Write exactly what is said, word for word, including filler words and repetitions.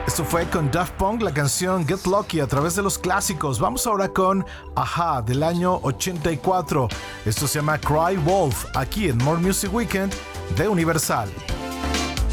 Esto fue con Daft Punk, la canción Get Lucky a través de los clásicos. Vamos ahora con Aha del año ochenta y cuatro. Esto se llama Cry Wolf, aquí en More Music Weekend de Universal.